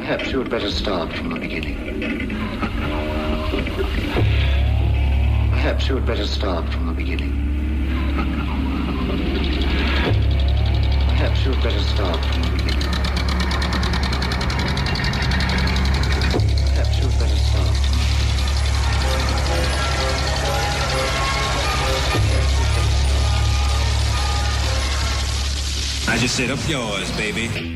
Perhaps you had better start from the beginning. Perhaps you had better start from the beginning. Perhaps you had better start from the beginning. Perhaps you had better start from I just said up yours, baby.